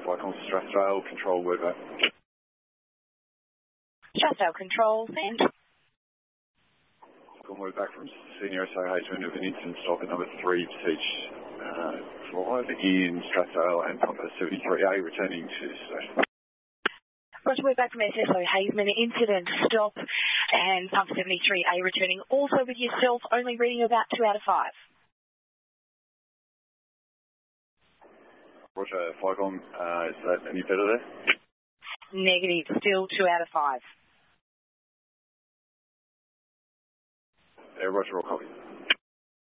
Flycom Strathrail, control word back. Strathrail control, send. Call word back from Senior SOH to of an instant stop at number 3 to teach 5 in Strathrail and pump 73A returning to station. Roger, we're back from SSO Hazeman, incident stop and pump 73A returning, also with yourself, only reading about 2 out of 5. Roger, Flycom, is that any better there? Negative, still 2 out of 5. Roger, all copy.